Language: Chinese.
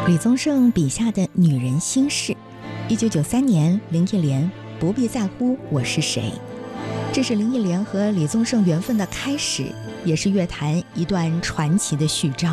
李宗盛笔下的女人心事。1993年，林忆莲不必在乎我是谁，这是林忆莲和李宗盛缘分的开始，也是乐坛一段传奇的序章。